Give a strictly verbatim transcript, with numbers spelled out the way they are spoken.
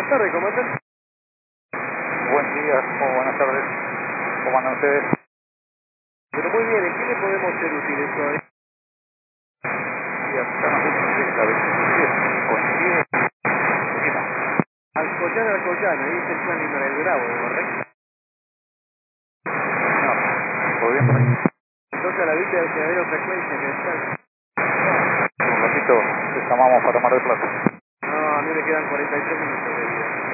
tardes, comandante. Buen día, o buenas tardes. ¿Cómo andan ustedes? Pero muy bien, ¿en qué le podemos ser útiles hoy? Sí, acá nos dicen la veintisiete, coincide. Sí, no. Alcoyana, Alcoyana, ahí es el plan Lima del Bravo, ¿correcto? No, ¿todo bien por ahí? Entonces a la vista debe haber otra frecuencia que está. Un ratito te llamamos para Mar del Plata. No, a mí me quedan cuarenta y tres minutos de vida.